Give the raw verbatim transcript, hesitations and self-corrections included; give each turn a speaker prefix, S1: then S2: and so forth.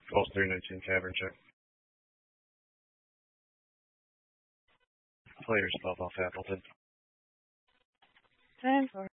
S1: False three nineteen cavern check. Players twelve off Appleton.
S2: ten four.